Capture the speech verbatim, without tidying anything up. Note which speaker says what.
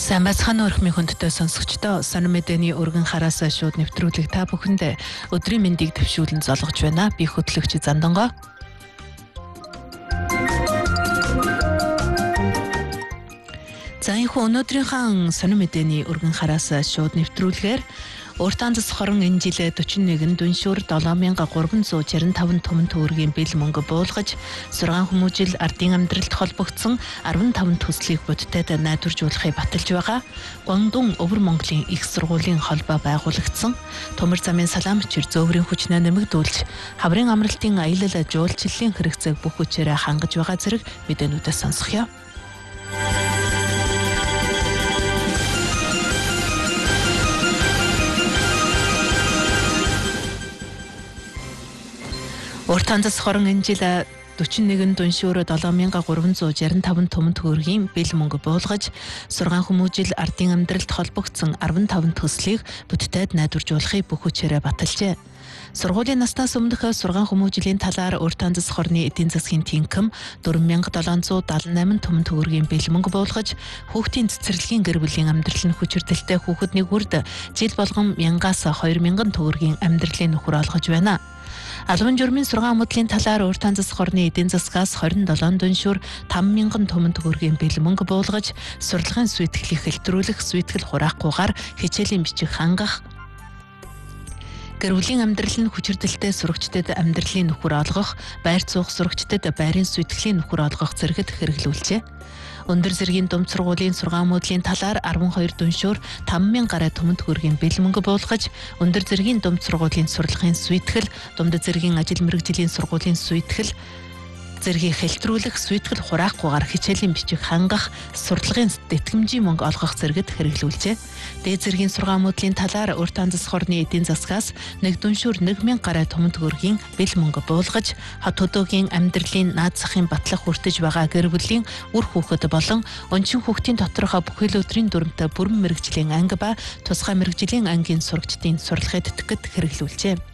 Speaker 1: Сайн бацхан өрхмийн хүндтэй сонсогчдоо сонир мэдээний өргөн хараас шууд нэвтрүүлэг та бүхэндээ өдрийн мэндийг төвшүүлэн золгож байна. Би хөтлөгч Зандангоо. За энэ өнөөдрийнхээ сонир мэдээний өргөн хараас шууд нэвтрүүлгээр Уртан засаг хорон энэ жилээ forty-one дүншүүр seven thousand three hundred sixty-five түмэн төгрөгийн бэл мөнгө буулгаж six хүмүүжил ардын амьдралд холбогдсон fifteen төслийг бодитод найдваржуулахыг баталж байгаа. Гуандун Өвөр Монголын их сургуулийн холбоо байгуулагдсан. Төмөр замын салаамчир зөөврийн хүчнээ нэмэгдүүлж хаврын амралтын аялал жуулчлалын хэрэгцээг бүх хүчээрээ хангаж байгаа зэрэг мэдээнүүдээс сонсгоё. Уртан засаг хорон энэ жил forty-one дүншүүр seven thousand three hundred sixty-five түмэн төгрөгийн бэл мөнгө буулгаж six хүмүүжил ардын амьдралд холбогдсон fifteen төслийг бүттэйд найдваржуулахыг бүх хүчээрээ баталжээ. Сургуулийн наснаас өмнөх six хүмүүжлийн талаар Уртан засаг хорны эдийн засгийн тэнхим four thousand seven hundred seventy-eight түмэн төгрөгийн бэл мөнгө буулгаж хүүхдийн цэцэрлэгийн гэр бүлийн амьдрал нь хүчирдэлтэй хүүхэд нэгүрд жил болгон one thousand төгрөгийн амьдралын нөхөр олгож байна. Албан журмын сургаан мөдлийн талаар Уртан засаг хорны эдийн засгаас twenty-seven дүншүүр five thousand түмэн төгрөгийн бэл мөнгө буулгаж сурлагын сүйтгэлийг хэлтрүүлэх сүйтгэл хураахгүйгээр хичээлийн бичих хангах гэр бүлийн амьдрал нь хүчирдэлтэй сурагчдад амьдралын нөхөр олгох, байр цуух сурагчдад байрын сүйтгэлийн нөхөр олгох зэрэгт хэрэглүүлжээ. Өндөр зэргийн дунд сургуулийн сургаан мөдлийн талаар twelve дүншүүр five thousand түмэн төгрөгийн бэл мөнгө буулгаж өндөр зэргийн дунд сургуулийн сурлагын сүйтгэл, дунд зэргийн ажил мэргэжлийн сургуулийн сүйтгэл зэргийг хэлтрүүлэх сүйтгэл хураахгүйгээр хичээлийн бичих хангах сурталгын тэтгэмжийн мөнгө олгох зэрэгт хэрэглүүлжээ. Дээд зэргийн сургаан мөдлийн талаар Уртан засаг хорны эдийн засгаас one дүншүүр one thousand түмэн төгрөгийн бэл мөнгө буулгаж хот хөдөөгийн амьдралын наад захын батлах хүртэж байгаа гэр бүлийн үр хүүхэд болон өнчин хүүхдийн доторх бүхэл өдрийн дүрмтэй бүрэн мэргэжлийн анги ба тусгай мэргэжлийн ангийн сурагчдын сурлагын тэтгэхэд хэрэглүүлжээ.